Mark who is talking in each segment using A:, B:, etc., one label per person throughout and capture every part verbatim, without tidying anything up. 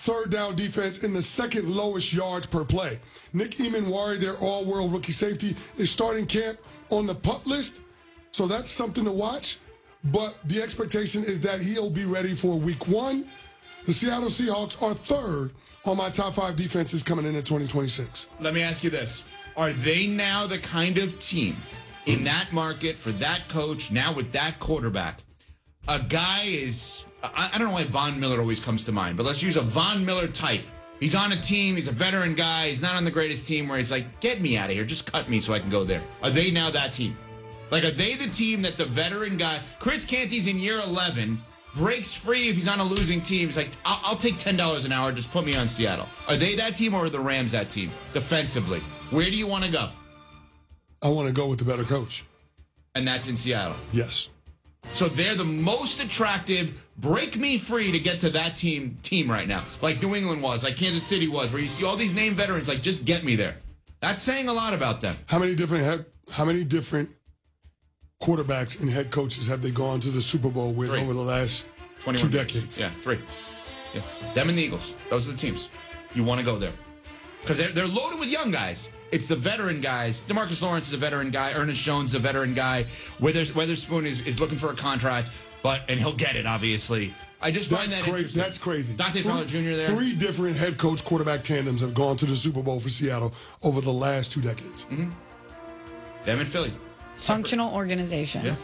A: third down defense and the second lowest yards per play. Nick Emanwari, their all-world rookie safety, is starting camp on the pup list, so that's something to watch. But the expectation is that he'll be ready for week one. The Seattle Seahawks are third on my top five defenses coming in in twenty twenty-six.
B: Let me ask you this. Are they now the kind of team in that market for that coach, now with that quarterback? A guy is, I, I don't know why Von Miller always comes to mind, but let's use a Von Miller type. He's on a team, he's a veteran guy, he's not on the greatest team where he's like, get me out of here, just cut me so I can go there. Are they now that team? Like, are they the team that the veteran guy, Chris Canty's in year eleven, breaks free if he's on a losing team. He's like, I'll, I'll take ten dollars an hour, just put me on Seattle. Are they that team or are the Rams that team defensively? Where do you want to go?
A: I want to go with the better coach.
B: And that's in Seattle?
A: Yes.
B: So they're the most attractive, break me free to get to that team team right now. Like New England was, like Kansas City was, where you see all these named veterans, like, just get me there. That's saying a lot about them.
A: How many different head, how many different quarterbacks and head coaches have they gone to the Super Bowl with
B: Three.
A: over the last two decades?
B: Yeah, three. Yeah, them and the Eagles. Those are the teams. You want to go there. Because they're, they're loaded with young guys. It's the veteran guys. DeMarcus Lawrence is a veteran guy. Ernest Jones is a veteran guy. Withers, Witherspoon is, is looking for a contract, but and he'll get it, obviously. I just find
A: That's
B: that
A: crazy.
B: interesting.
A: That's crazy.
B: Dante Fowler Junior there.
A: Three different head coach quarterback tandems have gone to the Super Bowl for Seattle over the last two decades.
B: Mm-hmm. Them and Philly.
C: Functional organizations.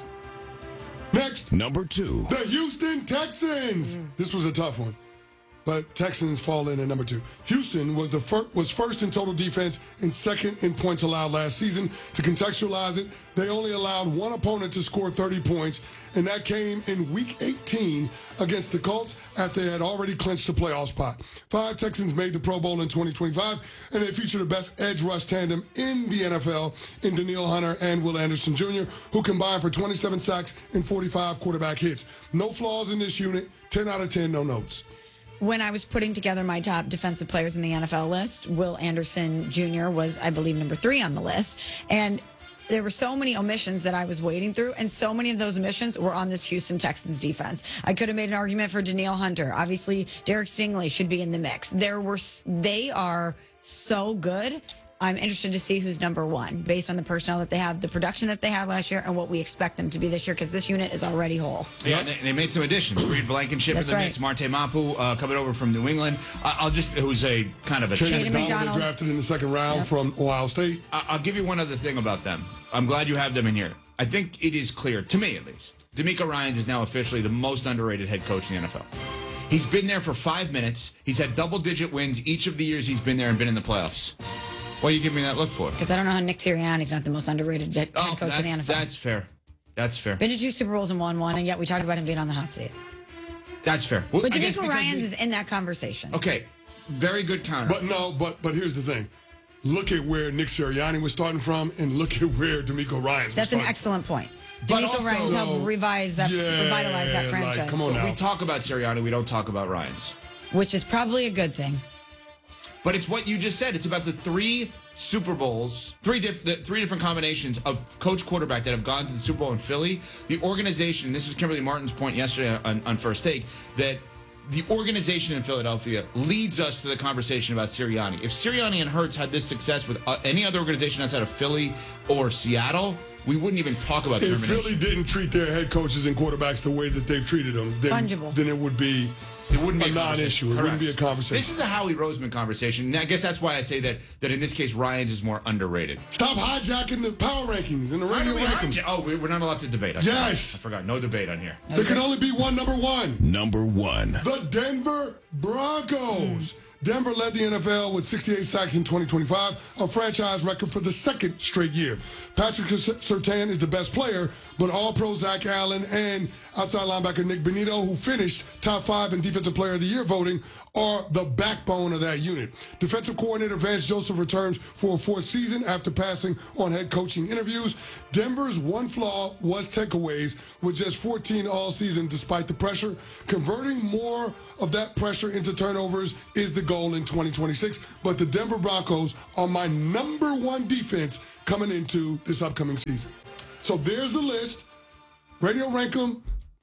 B: Yeah.
A: Next,
D: number two,
A: the Houston Texans. Mm. This was a tough one, but Texans fall in at number two. Houston was the fir- was first in total defense and second in points allowed last season. To contextualize it, they only allowed one opponent to score thirty points, and that came in Week eighteen against the Colts after they had already clinched the playoff spot. Five Texans made the Pro Bowl in twenty twenty-five, and they feature the best edge rush tandem in the N F L in Danielle Hunter and Will Anderson Junior, who combined for twenty-seven sacks and forty-five quarterback hits. No flaws in this unit, ten out of ten, no notes.
C: When I was putting together my top defensive players in the N F L list, Will Anderson Junior was, I believe, number three on the list. And there were so many omissions that I was wading through, and so many of those omissions were on this Houston Texans defense. I could have made an argument for Danielle Hunter. Obviously, Derek Stingley should be in the mix. There were, they are so good. I'm interested to see who's number one based on the personnel that they have, the production that they had last year, and what we expect them to be this year, because this unit is already whole.
B: Yeah, they, they made some additions. Reed Blankenship in the
C: right.
B: mix. Marte Mapu uh, coming over from New England. Uh, I'll just, who's a kind of a
A: Chase
B: chess
A: McDonald,
C: McDonald.
A: drafted in the second round yep. from Ohio State.
B: I- I'll give you one other thing about them. I'm glad you have them in here. I think it is clear, to me at least, D'Amico Ryans is now officially the most underrated head coach in the N F L. He's been there for five minutes. He's had double-digit wins each of the years he's been there and been in the playoffs. What are you giving me that look for?
C: Because I don't know how Nick Sirianni's not the most underrated head
B: oh,
C: coach in the N F L.
B: That's fair. That's fair.
C: Been to two Super Bowls and won one, and yet we talked about him being on the hot seat.
B: That's fair. Well,
C: but D'Amico Ryans we, is in that conversation.
B: Okay, very good counter.
A: But no, but but here's the thing. Look at where Nick Sirianni was starting from, and look at where D'Amico Ryans was
C: That's
A: starting
C: an excellent point.
B: But
C: D'Amico
B: also,
C: Ryans helped revise that,
A: yeah,
C: revitalize that franchise.
A: Like, come on now.
B: We talk about Sirianni, we don't talk about Ryans.
C: Which is probably a good thing.
B: But it's what you just said. It's about the three Super Bowls, three, diff- the three different combinations of coach quarterback that have gone to the Super Bowl in Philly. The organization, and this was Kimberly Martin's point yesterday on, on First Take, that the organization in Philadelphia leads us to the conversation about Sirianni. If Sirianni and Hurts had this success with uh, any other organization outside of Philly or Seattle, we wouldn't even talk about
A: if
B: termination.
A: If Philly didn't treat their head coaches and quarterbacks the way that they've treated them, then,
C: Fungible.
A: then it would be
B: It wouldn't be
A: a,
B: a
A: non-issue. It
B: Correct.
A: wouldn't be a conversation.
B: This is a Howie Roseman conversation. And I guess that's why I say that that in this case, Ryans is more underrated.
A: Stop hijacking the power rankings and the radio rankings.
B: Oh, we're not allowed to debate. I
A: yes.
B: I forgot. No debate on here.
A: There can only be one number one.
D: Number one.
A: The Denver Broncos. Mm. Denver led the N F L with sixty-eight sacks in twenty twenty-five, a franchise record for the second straight year. Patrick Surtain is the best player, but All-Pro Zach Allen and outside linebacker Nick Benito, who finished top five in Defensive Player of the Year voting, are the backbone of that unit. Defensive coordinator Vance Joseph returns for a fourth season after passing on head coaching interviews. Denver's one flaw was takeaways, with just fourteen all season despite the pressure. Converting more of that pressure into turnovers is the goal in twenty twenty-six, but the Denver Broncos are my number one defense coming into this upcoming season. So there's the list. Radio rank them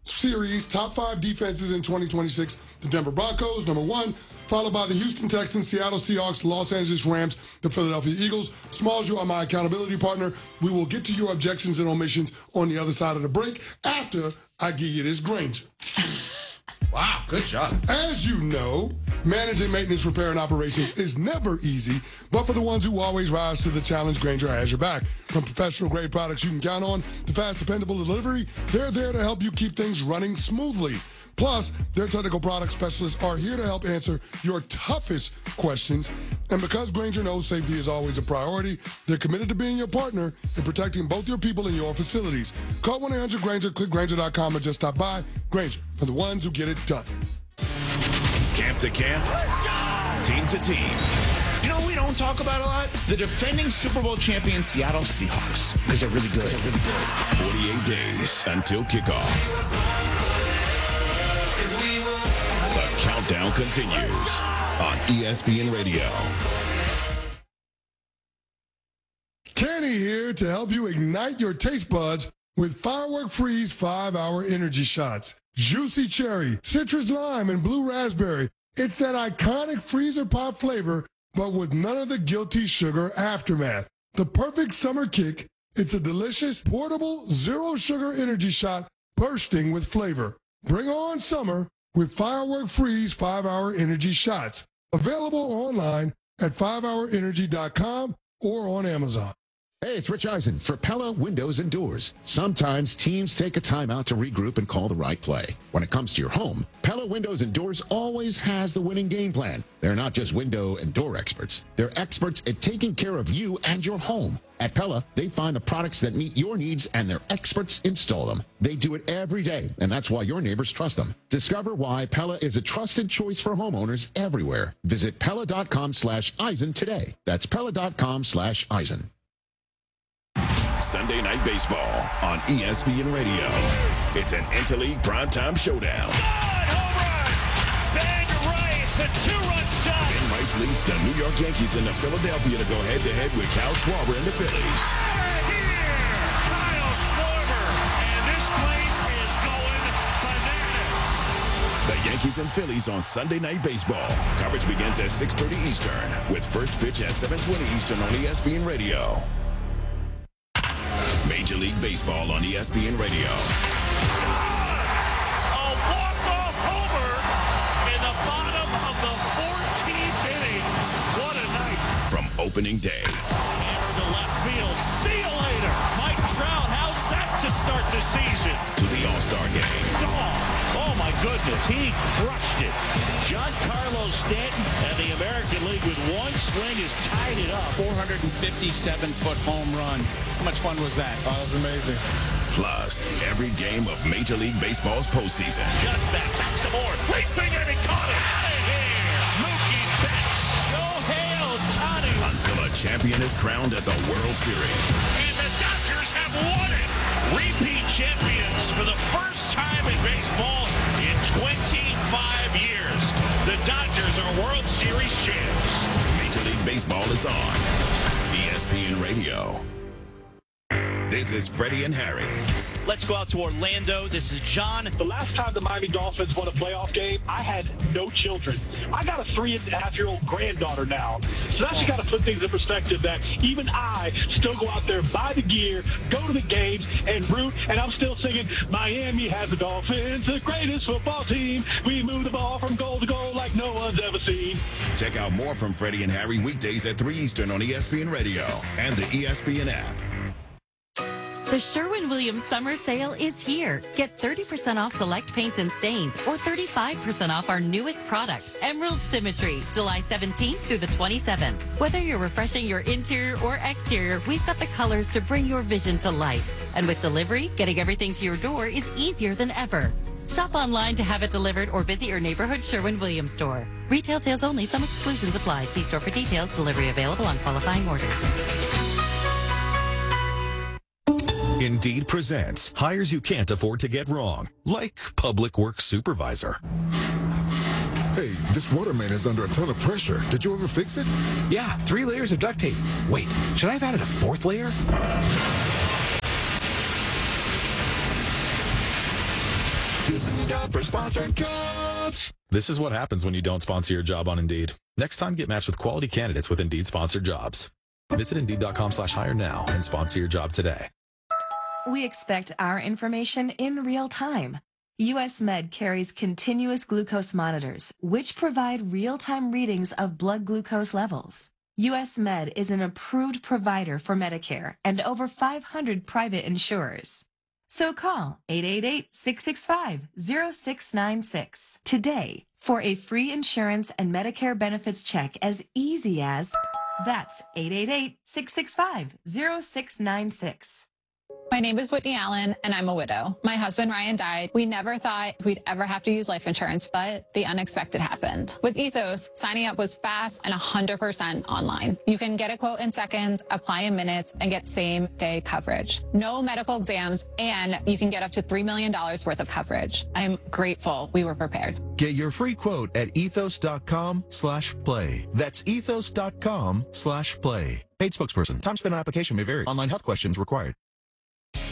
A: series top five defenses in twenty twenty-six. The Denver Broncos, number one, followed by the Houston Texans, Seattle Seahawks, Los Angeles Rams, the Philadelphia Eagles. Smalls, you are my accountability partner. We will get to your objections and omissions on the other side of the break after I give you this Granger.
B: Wow, good job.
A: As you know, managing maintenance, repair, and operations is never easy, but for the ones who always rise to the challenge, Granger has your back. From professional-grade products you can count on to fast, dependable delivery, they're there to help you keep things running smoothly. Plus, their technical product specialists are here to help answer your toughest questions. And because Granger knows safety is always a priority, they're committed to being your partner in protecting both your people and your facilities. Call one eight hundred Granger, click Granger dot com, or just stop by. Granger, for the ones who get it done.
D: Camp to camp, team to team.
B: You know what we don't talk about a lot? The defending Super Bowl champion Seattle Seahawks. Because they're really good. They're really good.
D: forty-eight days until kickoff. The countdown continues on E S P N Radio.
A: Kenny here to help you ignite your taste buds with Firework Freeze five hour energy shots. Juicy cherry, citrus lime, and blue raspberry. It's that iconic freezer pop flavor, but with none of the guilty sugar aftermath. The perfect summer kick. It's a delicious, portable, zero sugar energy shot bursting with flavor. Bring on summer with Firework Freeze five hour energy shots. Available online at five hour energy dot com or on Amazon.
E: Hey, it's Rich Eisen for Pella Windows and Doors. Sometimes teams take a timeout to regroup and call the right play. When it comes to your home, Pella Windows and Doors always has the winning game plan. They're not just window and door experts. They're experts at taking care of you and your home. At Pella, they find the products that meet your needs and their experts install them. They do it every day, and that's why your neighbors trust them. Discover why Pella is a trusted choice for homeowners everywhere. Visit Pella dot com slash Eisen today. That's Pella dot com slash Eisen.
D: Sunday Night Baseball on E S P N Radio. It's an Interleague primetime showdown.
F: God, home run! Ben Rice, a two-run shot.
D: Ben Rice leads the New York Yankees into Philadelphia to go head-to-head with Kyle Schwarber and the Phillies.
F: Out of here! Kyle Schwarber, and this place is going bananas.
D: The Yankees and Phillies on Sunday Night Baseball. Coverage begins at six thirty Eastern with first pitch at seven twenty Eastern on E S P N Radio. Major League Baseball on E S P N Radio.
F: A walk-off homer in the bottom of the fourteenth inning. What a night.
D: From opening day.
F: Hammer to left field. See you later. Mike Trout, how's that to start the season?
D: To the All-Star game.
F: Oh, oh my goodness, he crushed it. Giancarlo Stanton and the American League with one swing has tied it up.
G: four hundred fifty-seven foot home run. How much fun was that?
A: Oh, that was amazing.
D: Plus, every game of Major League Baseball's postseason.
F: Just back, back some more. Leaping and he caught it. Out of here. Mookie Betts. Shohei Ohtani.
D: Until a champion is crowned at the World Series.
F: And the Dodgers have won it. Repeat champions for the first time in baseball in twenty-five years. The Dodgers are World Series champs.
D: Major League Baseball is on E S P N Radio. This is Freddie and Harry.
H: Let's go out to Orlando. This is John.
I: The last time the Miami Dolphins won a playoff game, I had no children. I got a three and a half year old granddaughter now. So that's just got to put things in perspective that even I still go out there, buy the gear, go to the games, and root. And I'm still singing, Miami has the Dolphins, the greatest football team. We move the ball from goal to goal like no one's ever seen.
D: Check out more from Freddie and Harry weekdays at three Eastern on E S P N Radio and the E S P N app.
J: The Sherwin-Williams summer sale is here. Get thirty percent off select paints and stains or thirty-five percent off our newest product, Emerald Symmetry, July seventeenth through the twenty-seventh. Whether you're refreshing your interior or exterior, we've got the colors to bring your vision to life. And with delivery, getting everything to your door is easier than ever. Shop online to have it delivered or visit your neighborhood Sherwin-Williams store. Retail sales only. Some exclusions apply. See store for details. Delivery available on qualifying orders.
K: Indeed presents hires you can't afford to get wrong, like public works supervisor.
L: Hey, this water main is under a ton of pressure. Did you ever fix it?
M: Yeah, three layers of duct tape. Wait, should I have added a fourth layer?
D: for sponsored jobs.
K: This is what happens when you don't sponsor your job on Indeed. Next time, get matched with quality candidates with Indeed sponsored jobs. Visit Indeed.com slash hire now and sponsor your job today.
N: We expect our information in real time. U S Med carries continuous glucose monitors, which provide real-time readings of blood glucose levels. U S Med is an approved provider for Medicare and over five hundred private insurers. So call eight eight eight, six six five, zero six nine six today for a free insurance and Medicare benefits check as easy as, that's eight eight eight, six six five, zero six nine six.
O: My name is Whitney Allen, and I'm a widow. My husband, Ryan, died. We never thought we'd ever have to use life insurance, but the unexpected happened. With Ethos, signing up was fast and one hundred percent online. You can get a quote in seconds, apply in minutes, and get same-day coverage. No medical exams, and you can get up to three million dollars worth of coverage. I'm grateful we were prepared.
P: Get your free quote at ethos.com slash play. That's ethos.com slash play. Paid spokesperson. Time spent on application may vary. Online health questions required.